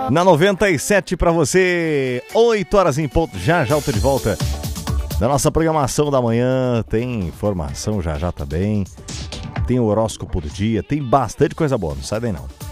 Na 97 pra você, 8 horas em ponto, já eu tô de volta. Na nossa programação da manhã, tem informação já também, tem o horóscopo do dia, tem bastante coisa boa, não sai daí não.